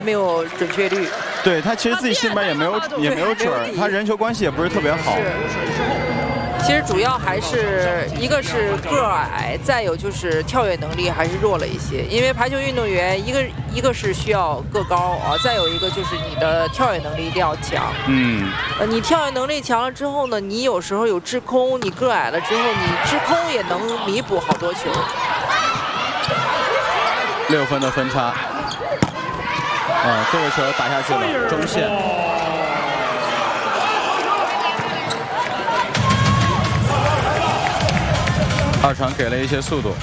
没有准确率。 对他其实自己心里边也没有准儿，他人球关系也不是特别好。 其实主要还是一个是个儿矮，再有就是跳跃能力还是弱了一些。因为排球运动员一个是需要个高啊，再有一个就是你的跳跃能力一定要强。你跳跃能力强了之后呢，你有时候有制空，你个矮了之后，你制空也能弥补好多球。 6分的分差。这个球打下去了，中线。二传给了一些速度。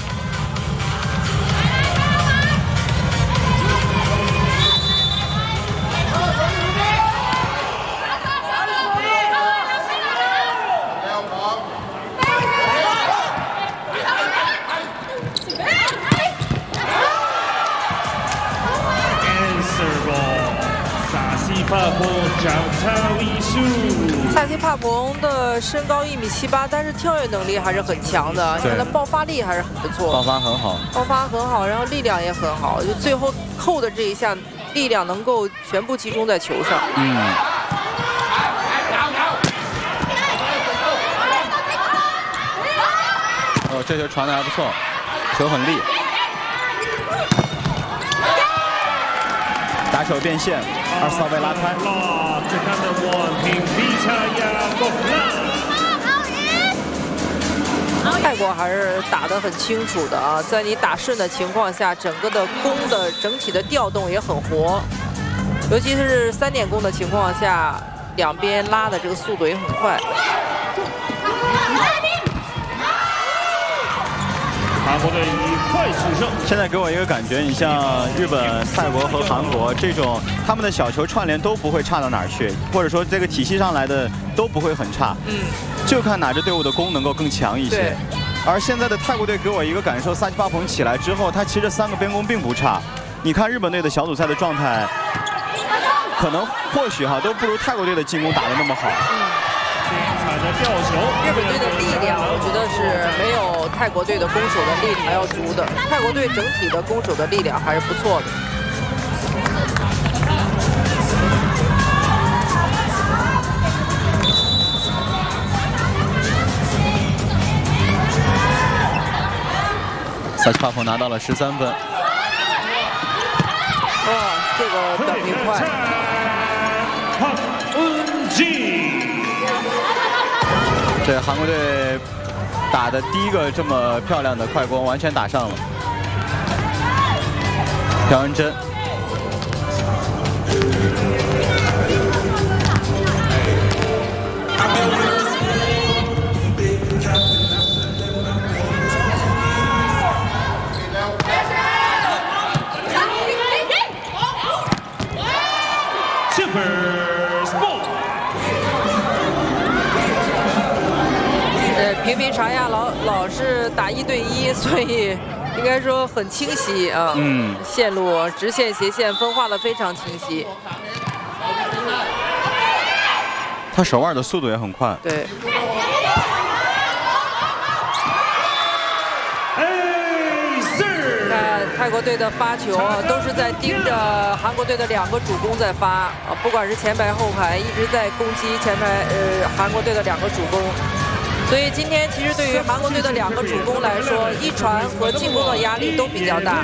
萨西帕蓬的身高1.78米，但是跳跃能力还是很强的，他的爆发力还是很不错， 爆发很好，然后力量也很好，就最后扣的这一下，力量能够全部集中在球上。 这球传的还不错，球很利。打手变线，2扫位拉开。 泰国还是打得很清楚的啊，在你打顺的情况下，整个的攻的整体的调动也很活，尤其是3点攻的情况下，两边拉的这个速度也很快。 韩国队以快取胜。 现在给我一个感觉，你像日本、泰国和韩国这种，他们的小球串联都不会差到哪儿去，或者说这个体系上来的都不会很差。就看哪支队伍的攻能够更强一些。而现在的泰国队给我一个感受，萨基帕蓬起来之后，他其实3个边攻并不差。你看日本队的小组赛的状态，可能或许都不如泰国队的进攻打得那么好。 日本队的力量，我觉得是没有泰国队的攻守的力量要足的。泰国队整体的攻守的力量还是不错的。 萨基帕蓬拿到了13分。 这个短平快。 对，韩国队打的第一个这么漂亮的快攻，完全打上了。朴恩真。 平平常亚老是打1对1，所以应该说很清晰啊。线路直线、斜线分化的非常清晰。 他手腕的速度也很快。 对。看泰国队的发球都是在盯着韩国队的2个主攻在发啊，不管是前排后排，一直在攻击前排韩国队的2个主攻。所以今天其实对于韩国队的2个主攻来说，一传和进攻的压力都比较大。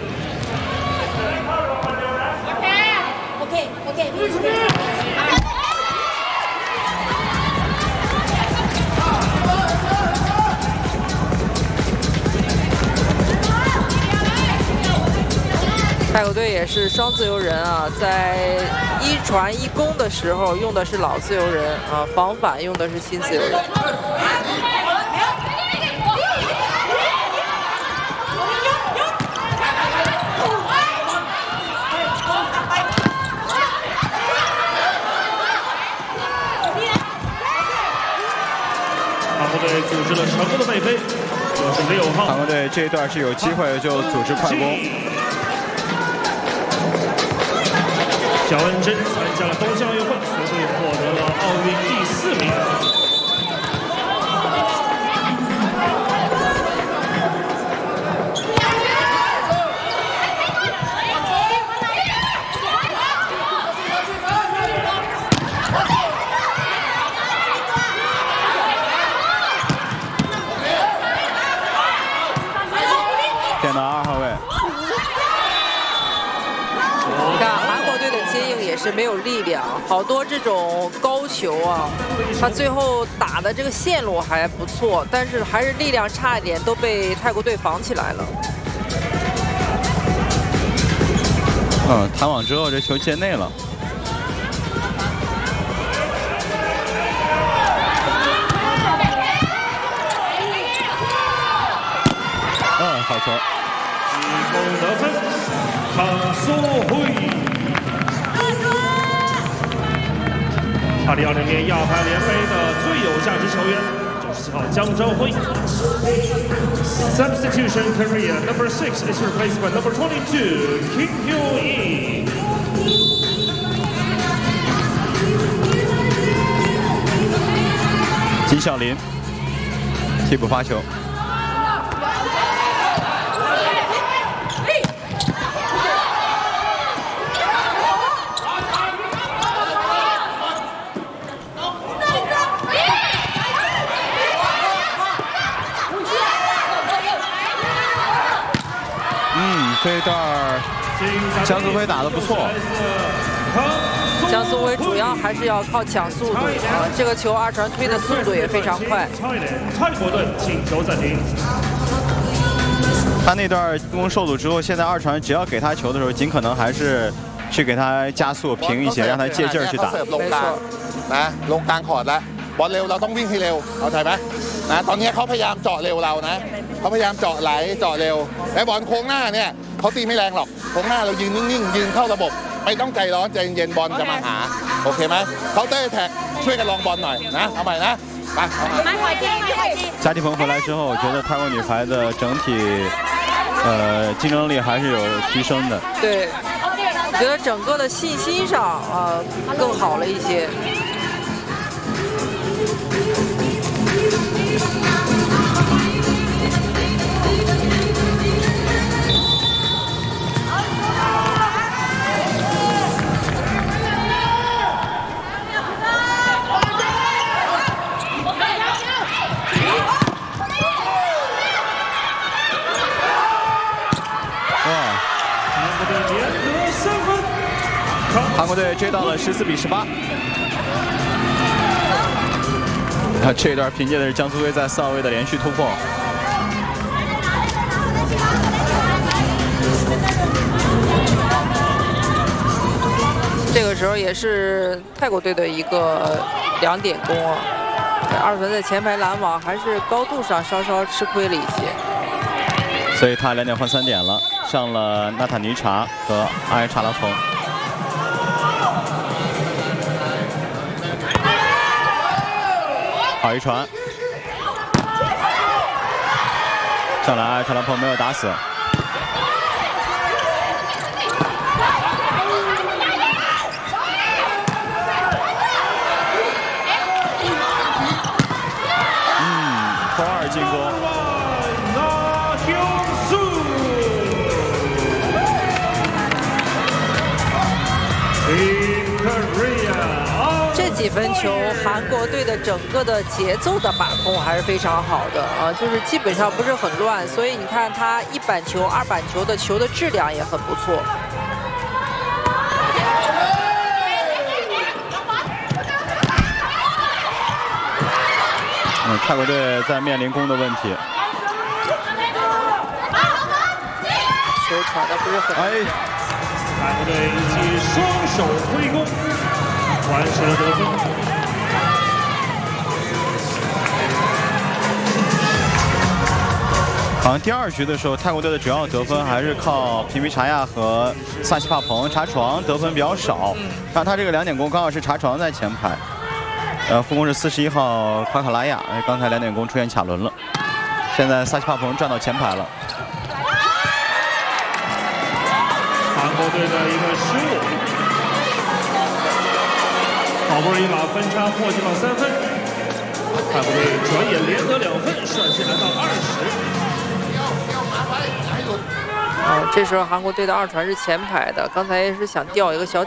泰国队也是双自由人啊，在1传1攻的时候用的是老自由人啊，防反用的是新自由人。 韩国队组织了成功的背飞，这是6号。 韩国队这一段是有机会就组织快攻。 朴恩真参加了东京奥运会，随队获得了奥运第4名。 是没有力量，好多这种高球啊，他最后打的这个线路还不错，但是还是力量差一点，都被泰国队防起来了。 弹网之后这球界内了。好球！ 一攻得分，唐苏慧。2020年亚排联杯的最有价值球员，94号江昭辉。Substitution Korea number 6 is replaced by number 22 Kim Hyo-in。 金孝林替补发球。这一段江苏辉打得不错。 江苏辉主要还是要靠抢速度啊，这个球二传推的速度也非常快。 泰国队进球暂停。 他那段进攻受阻之后，现在二传只要给他球的时候，尽可能还是去给他加速平一些，让他借劲儿去打。 没错。นะลงกลางคอร์ดแล้วบอลเร็วเราต้องวิ่งให้เร็วเข้าใจไหมนะตอนนี้เขาพยายามเจาะเร็วเรานะเขาพยายามเจาะไหลเจาะเร็วและบอลโค้งหน้าเนี่ยเขาตีไม่แรงหรอกโค้งหน้าเรายืนนิ่งๆยืนเข้าระบบไม่ต้องใจร้อนใจเย็นบอลจะมาหาโอเคไหมเคาน์เตอร์แท็กช่วยกันลองบอลหน่อยนะเอาใหม่นะไป贾继鹏回来之后，我觉得泰国女排的整体竞争力还是有提升的。 对，我觉得整个的信心上更好了一些。 韩国队追到了14比18。这一段凭借的是江苏辉在4号位的连续突破。 这个时候也是泰国队的一个2点攻啊，二传在前排拦网还是高度上稍稍吃亏了一些。 所以他2点换3点了，上了纳塔尼查和阿耶查拉蓬。好一传，上来阿耶查拉蓬没有打死。拖二进攻。 这几分球，韩国队的整个的节奏的把控还是非常好的啊，就是基本上不是很乱，所以你看他1板球、2板球的球的质量也很不错。 泰国队在面临攻的问题。 球传的不是很。 泰国队以双手挥攻完成了得分。 好像第2局的时候，泰国队的主要得分还是靠皮皮查亚和萨西帕蓬、查床得分比较少。但他这个2点攻刚好是查床在前排。副攻是41号夸卡拉亚，刚才2点攻出现卡伦了，现在萨西帕蓬转到前排了。 韩国队的一个失误，好不容易把分差迫近到3分，泰国队转眼连得2分，率先来到20。 这时候韩国队的2传是前排的，刚才是想吊一个小